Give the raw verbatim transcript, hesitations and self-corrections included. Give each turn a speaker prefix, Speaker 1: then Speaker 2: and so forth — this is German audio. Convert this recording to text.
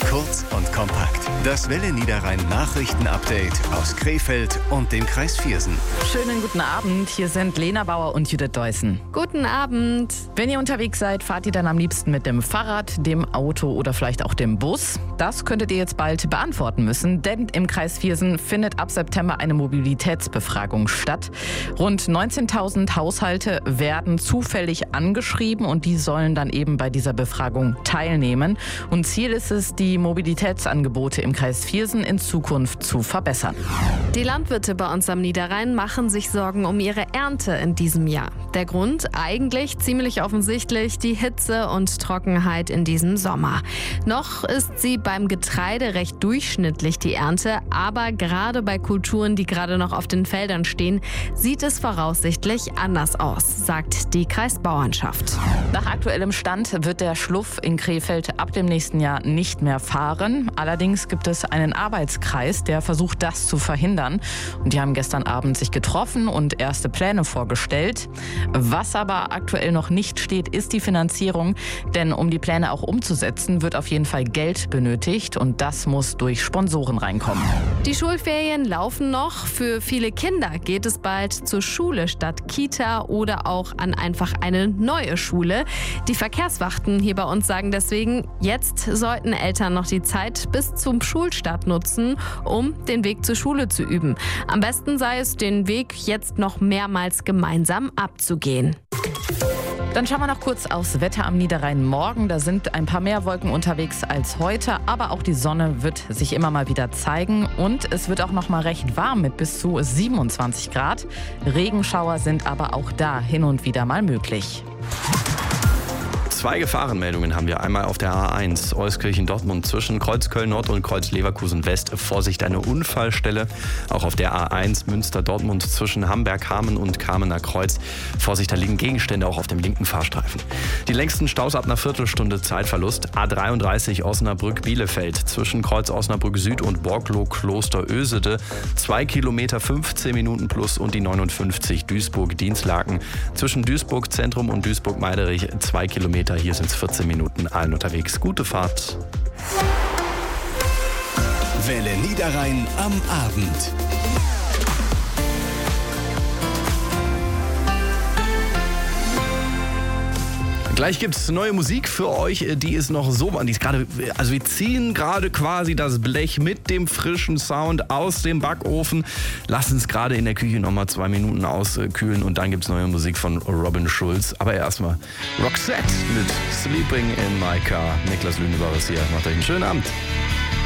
Speaker 1: Kurz und kompakt. Das Welle Niederrhein Nachrichten-Update aus Krefeld und dem Kreis Viersen.
Speaker 2: Schönen guten Abend, hier sind Lena Bauer und Judith Deussen.
Speaker 3: Guten Abend.
Speaker 2: Wenn ihr unterwegs seid, fahrt ihr dann am liebsten mit dem Fahrrad, dem Auto oder vielleicht auch dem Bus? Das könntet ihr jetzt bald beantworten müssen, denn im Kreis Viersen findet ab September eine Mobilitätsbefragung statt. Rund neunzehntausend Haushalte werden zufällig angeschrieben und die sollen dann eben bei dieser Befragung teilnehmen. Und Ziel ist es, die Mobilitätsangebote im Kreis Viersen in Zukunft zu verbessern.
Speaker 3: Die Landwirte bei uns am Niederrhein machen sich Sorgen um ihre Ernte in diesem Jahr. Der Grund? Eigentlich ziemlich offensichtlich die Hitze und Trockenheit in diesem Sommer. Noch ist sie beim Getreide recht durchschnittlich, die Ernte, aber gerade bei Kulturen, die gerade noch auf den Feldern stehen, sieht es voraussichtlich anders aus, sagt die Kreisbauernschaft.
Speaker 2: Nach aktuellem Stand wird der Schluff in Krefeld ab dem nächsten Jahr nicht mehr fahren. Allerdings gibt es einen Arbeitskreis, der versucht, das zu verhindern. Und die haben gestern Abend sich getroffen und erste Pläne vorgestellt. Was aber aktuell noch nicht steht, ist die Finanzierung. Denn um die Pläne auch umzusetzen, wird auf jeden Fall Geld benötigt. Und das muss durch Sponsoren reinkommen.
Speaker 3: Die Schulferien laufen noch. Für viele Kinder geht es bald zur Schule statt Kita oder auch an einfach eine neue Schule. Die Verkehrswachten hier bei uns sagen deswegen, jetzt sollten Eltern noch die Zeit bis zum Schulstart nutzen, um den Weg zur Schule zu üben. Am besten sei es, den Weg jetzt noch mehrmals gemeinsam abzugehen.
Speaker 2: Dann schauen wir noch kurz aufs Wetter am Niederrhein morgen. Da sind ein paar mehr Wolken unterwegs als heute, aber auch die Sonne wird sich immer mal wieder zeigen und es wird auch noch mal recht warm mit bis zu siebenundzwanzig Grad. Regenschauer sind aber auch da hin und wieder mal möglich.
Speaker 4: Zwei Gefahrenmeldungen haben wir. Einmal auf der A eins Euskirchen-Dortmund zwischen Kreuz Köln-Nord und Kreuz Leverkusen-West. Vorsicht, eine Unfallstelle. Auch auf der A eins Münster-Dortmund zwischen Hamberg-Hamen und Kamener Kreuz. Vorsicht, da liegen Gegenstände auch auf dem linken Fahrstreifen. Die längsten Staus ab einer Viertelstunde Zeitverlust. A dreiunddreißig Osnabrück-Bielefeld zwischen Kreuz Osnabrück Süd und Borglo-Kloster-Ösede. Zwei Kilometer, fünfzehn Minuten plus und die neunundfünfzig Duisburg-Dienstlaken. Zwischen Duisburg-Zentrum und Duisburg-Meiderich zwei Kilometer. Hier sind es vierzehn Minuten, allen unterwegs. Gute Fahrt.
Speaker 1: Welle Niederrhein am Abend.
Speaker 4: Gleich gibt's neue Musik für euch, die ist noch so, die ist gerade, also wir ziehen gerade quasi das Blech mit dem frischen Sound aus dem Backofen, lassen es gerade in der Küche nochmal zwei Minuten auskühlen und dann gibt's neue Musik von Robin Schulz. Aber erstmal Roxette mit Sleeping in My Car. Niklas Lüneburg ist hier, macht euch einen schönen Abend.